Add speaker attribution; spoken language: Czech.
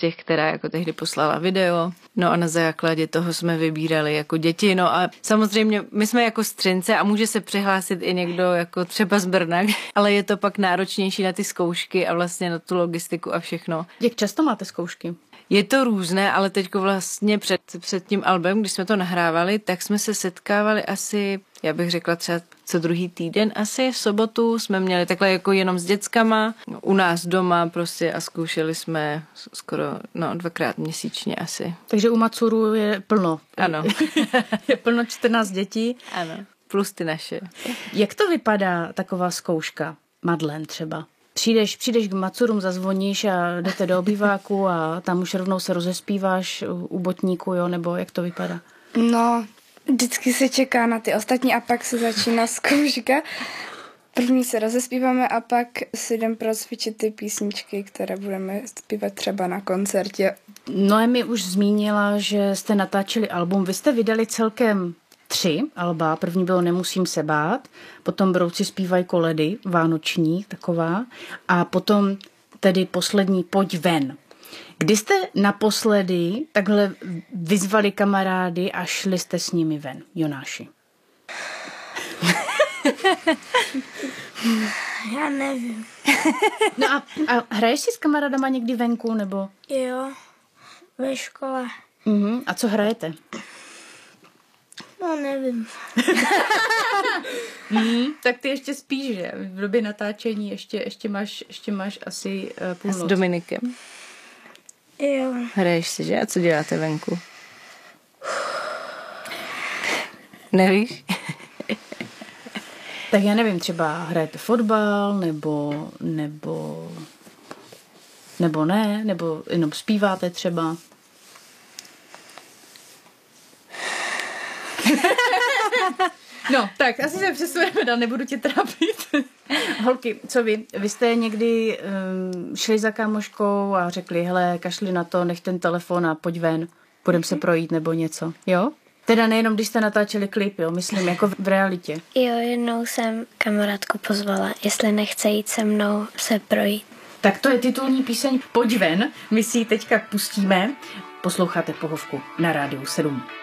Speaker 1: těch, která jako tehdy poslala video. No a na základě toho jsme vybírali jako děti. No a samozřejmě my jsme jako střince a může se přihlásit i někdo jako třeba z Brna, ale je to pak náročnější na ty zkoušky a vlastně na tu logistiku a všechno.
Speaker 2: Jak často máte zkoušky?
Speaker 1: Je to různé, ale teďko vlastně před tím albem, když jsme to nahrávali, tak jsme se setkávali asi, já bych řekla třeba co druhý týden, asi v sobotu jsme měli takhle jako jenom s dětskama, u nás doma prostě a zkoušeli jsme skoro 2krát měsíčně asi.
Speaker 2: Takže u Matsuru je plno.
Speaker 1: Ano.
Speaker 2: Je plno 14 dětí.
Speaker 1: Ano, plus ty naše.
Speaker 2: Jak to vypadá taková zkouška? Madlen třeba. Přijdeš k Matsurům, zazvoníš a jdete do obýváku a tam už rovnou se rozespíváš u botníku, jo, nebo jak to vypadá?
Speaker 3: No, vždycky se čeká na ty ostatní a pak se začíná zkouška. První se rozespíváme a pak si jdem procvičit ty písničky, které budeme zpívat třeba na koncertě.
Speaker 2: Noemi už zmínila, že jste natáčeli album. Vy jste vydali celkem 3 alba. První bylo Nemusím se bát, potom Brouci zpívají koledy, vánoční taková, a potom tedy poslední Pojď ven. Kdy jste naposledy takhle vyzvali kamarády a šli jste s nimi ven, Jonáši?
Speaker 4: Já nevím.
Speaker 2: No a hraješ si s kamarádama někdy venku, nebo?
Speaker 4: Jo, ve škole.
Speaker 2: A co hrajete?
Speaker 4: No, nevím.
Speaker 2: Tak ty ještě spíš, že? V době natáčení ještě máš asi půlnoc.
Speaker 1: A s Dominikem?
Speaker 4: Jo.
Speaker 1: Hraješ si, že? A co děláte venku? Nevíš?
Speaker 2: Tak já nevím, třeba hrajete fotbal, nebo ne, nebo jenom zpíváte třeba. No, tak asi se přesuneme dál, nebudu tě trápit. Holky, co vy? Vy jste někdy šli za kámoškou a řekli, hele, kašli na to, nech ten telefon a pojď ven, půjdem se projít nebo něco, jo? Teda nejenom, když jste natáčeli klip, jo, myslím, jako v realitě.
Speaker 4: Jo, jednou jsem kamarádku pozvala, jestli nechce jít se mnou se projít.
Speaker 2: Tak to je titulní píseň Pojď ven, my si ji teďka pustíme. Posloucháte Pohovku na Rádiu 7.